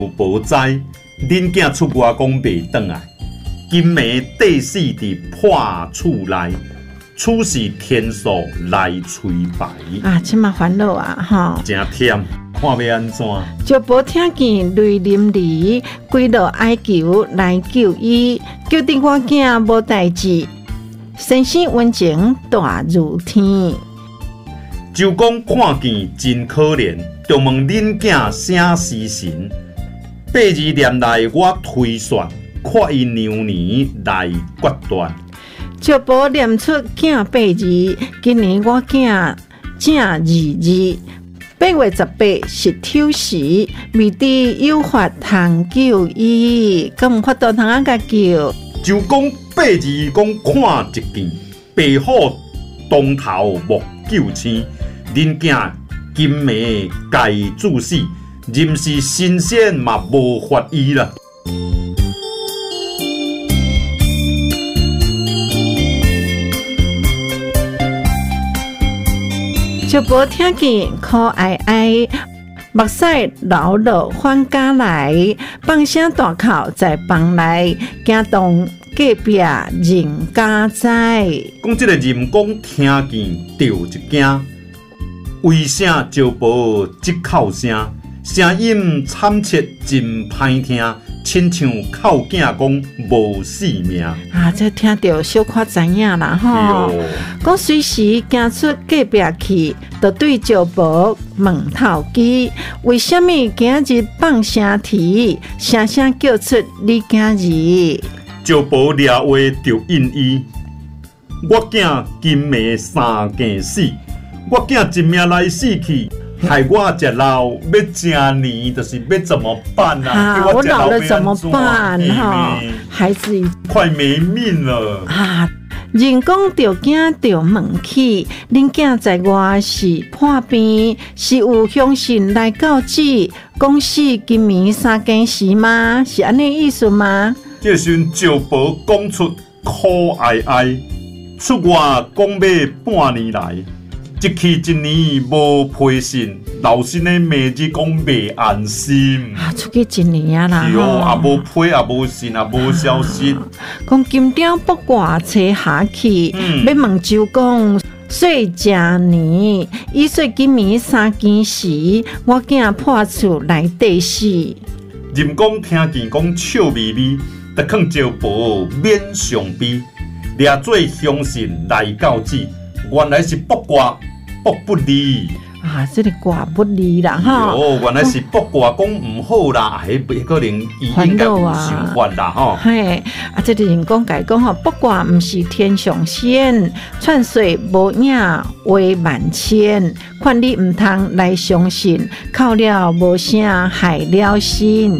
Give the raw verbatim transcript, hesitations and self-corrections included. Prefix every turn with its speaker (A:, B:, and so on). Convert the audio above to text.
A: 无知，恁囝出外讲袂转来，金梅地死伫破厝内，此时天数来催白。
B: 啊，这么烦恼啊，吼！
A: 真忝，看要安怎？
B: 石婆听见泪淋漓，跪落哀求来救伊，救得我囝无代志，先生温情大如天。
A: 周公看见真可怜，就问恁囝啥时辰？八字念来我推算，看伊牛年来决断。
B: 石婆念出囝八字，今年我囝正二二，八月十八是丑时，未知有法通救伊，敢有法度通啊甲救？
A: 就讲八字讲看一件，白虎当头莫救星，恁囝金梅该注死，任是神仙嘛无法医啦。
B: 石婆听见可哀哀，目屎流落返家来，放声大哭在房内，惊动隔壁人家知。
A: 讲这个任公听见就一惊，为啥石婆即哭声？声音惨切真歹听，亲像哭囝讲无性命。
B: 啊，这听到小可知影啦吼。讲随时行出隔壁去，就对石婆问头机，为什么今日放声啼，声声叫出你今日？
A: 石婆掠话就应伊，我囝金梅三件死，我囝一命来死去。害我食老，要正年，就是要怎么办啊？
B: 啊，我老了怎么办？哈，孩子
A: 快没命了
B: 啊！人讲着惊着问起，恁囝在外是破病，是有乡信来告知，讲是今暝三更时吗？是安尼意思吗？
A: 这时石婆讲出苦哀哀，出外讲要半年来。一去一年无批信，老身的妹子讲袂安心。
B: 啊，出去一年啊啦，
A: 是哦，也无批，也无信，也无消息。
B: 讲今朝八卦初下去，嗯、要问周公岁正年，伊说今暝三更时，我囝破厝来地死。
A: 任公听见讲笑眯眯，就劝石婆免上悲，掠做乡信来告知，原来是卜卦。卜不利
B: 啊，这个卦不利啦哈！
A: 哦，原来是卜卦讲唔好啦，迄不可能伊应该有想法啦吼。
B: 嘿，啊，这个人讲解讲吼，卜卦唔是天上仙，串水无影话万千，劝你唔通来相信，靠了无声害了心。